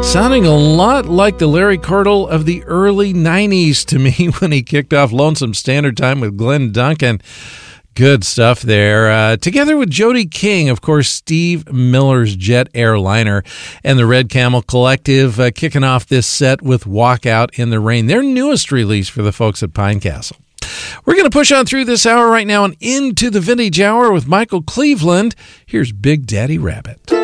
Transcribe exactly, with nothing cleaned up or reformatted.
Sounding a lot like the Larry Cardle of the early nineties to me when he kicked off Lonesome Standard Time with Glenn Duncan. Good stuff there. Uh, together with Jody King, of course, Steve Miller's Jet Airliner, and the Red Camel Collective uh, kicking off this set with Walk Out in the Rain, their newest release for the folks at Pine Castle. We're going to push on through this hour right now and into the Vintage Hour with Michael Cleveland. Here's Big Daddy Rabbit.